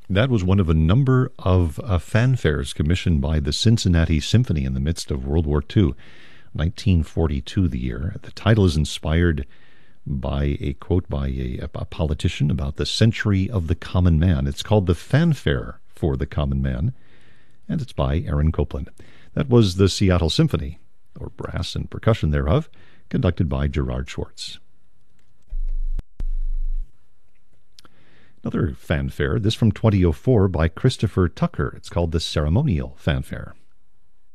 That was one of a number of fanfares commissioned by the Cincinnati Symphony in the midst of World War II, 1942 the year. The title is inspired by a quote by a politician about the century of the common man. It's called the Fanfare for the Common Man, and it's by Aaron Copland. That was the Seattle Symphony, or brass and percussion thereof, conducted by Gerard Schwartz. Another fanfare, this from 2004 by Christopher Tucker. It's called the Ceremonial Fanfare.